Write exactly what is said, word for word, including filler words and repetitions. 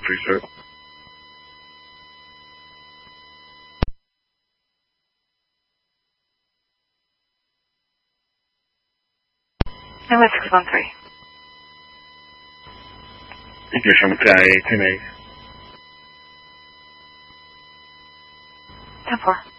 please, sir. Number six one three. Ignition with I A ten eight. ten four.